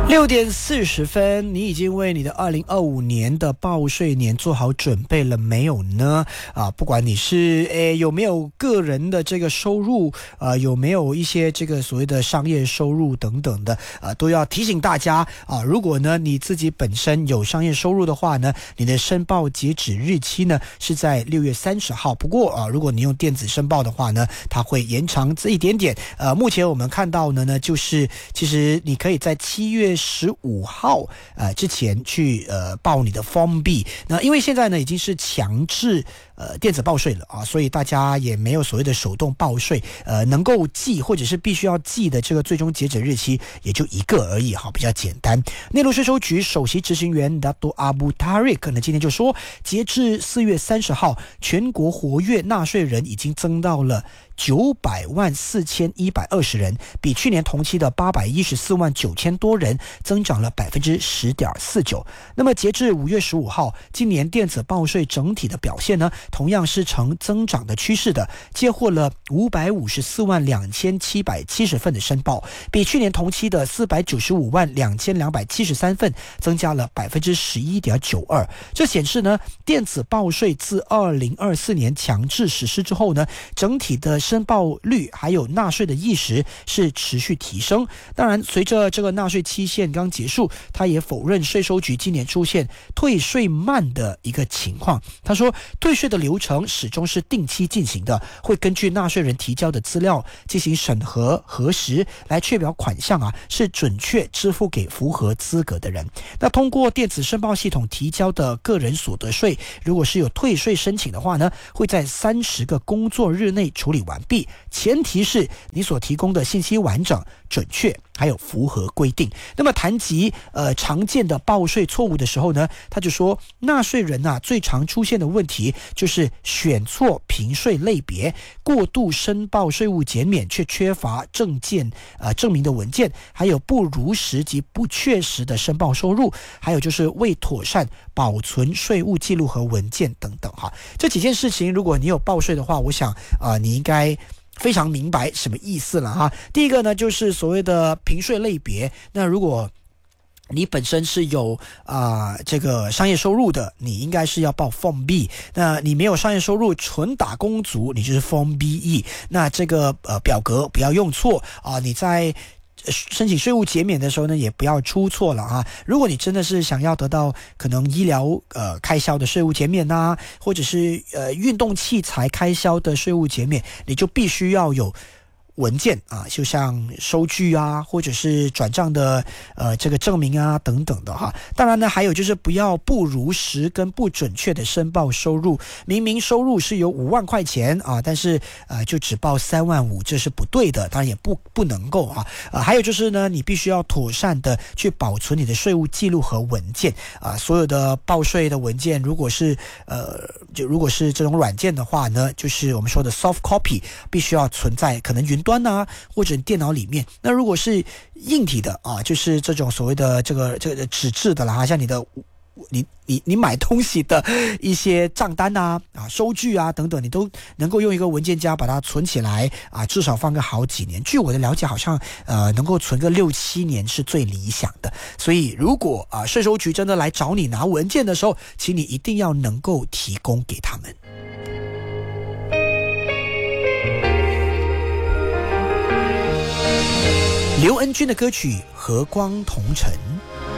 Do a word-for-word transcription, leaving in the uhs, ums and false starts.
六点四十分，你已经为你的二零二五年的报税年做好准备了没有呢？啊，不管你是诶有没有个人的这个收入，啊有没有一些这个所谓的商业收入等等的，啊都要提醒大家啊，如果呢你自己本身有商业收入的话呢，你的申报截止日期呢是在六月三十号。不过啊，如果你用电子申报的话呢，它会延长这一点点。呃，目前我们看到的呢，就是其实你可以在七月十五号呃之前去呃报你的 Form B。那因为现在呢已经是强制呃电子报税了啊，所以大家也没有所谓的手动报税，呃能够记或者是必须要记的这个最终截止日期也就一个而已，好，比较简单。内陆税收局首席执行员 Dato Abu Tariq 呢今天就说，截至四月三十号，全国活跃纳税人已经增到了九百万四千一百二十人，比去年同期的八百一十四万九千多人增长了百分之十点四九。那么截至五月十五号，今年电子报税整体的表现呢，同样是呈增长的趋势的，接获了五百五十四万两千七百七十份的申报，比去年同期的四百九十五万两千两百七十三份增加了百分之十一点九二。这显示呢，电子报税自二零二四年强制实施之后呢，整体的申报率还有纳税的意识是持续提升。当然，随着这个纳税期限刚结束，他也否认税收局今年出现退税慢的一个情况。他说，退税的流程始终是定期进行的，会根据纳税人提交的资料进行审核核实，来确保款项啊是准确支付给符合资格的人。那通过电子申报系统提交的个人所得税，如果是有退税申请的话呢，会在三十个工作日内处理完毕，前提是你所提供的信息完整、准确，还有符合规定。那么谈及呃常见的报税错误的时候呢，他就说，纳税人啊最常出现的问题就是选错评税类别，过度申报税务减免却缺乏证件呃证明的文件，还有不如实及不确实的申报收入，还有就是未妥善保存税务记录和文件等等哈。这几件事情，如果你有报税的话，我想啊、呃、你应该非常明白什么意思了哈。第一个呢，就是所谓的评税类别。那如果你本身是有啊、呃、这个商业收入的，你应该是要报 Form B。那你没有商业收入，纯打工族，你就是 Form B E。那这个呃表格不要用错啊、呃，你在申请税务减免的时候呢，也不要出错了啊！如果你真的是想要得到可能医疗呃开销的税务减免啊，或者是呃运动器材开销的税务减免，你就必须要有文件啊，就像收据啊，或者是转账的呃这个证明啊等等的哈。当然呢，还有就是不要不如实跟不准确的申报收入，明明收入是有五万块钱啊，但是呃就只报三万五，这是不对的，当然也不不能够啊。呃还有就是呢，你必须要妥善的去保存你的税务记录和文件啊，所有的报税的文件，如果是呃就如果是这种软件的话呢，就是我们说的 soft copy， 必须要存在可能云端端啊，或者电脑里面。那如果是硬体的啊，就是这种所谓的这个这个纸质的啦，像你的你你你买东西的一些账单啊啊收据啊等等，你都能够用一个文件夹把它存起来啊，至少放个好几年。据我的了解，好像呃能够存个六七年是最理想的。所以如果啊税收局真的来找你拿文件的时候，请你一定要能够提供给他们。刘恩君的歌曲《和光同尘》。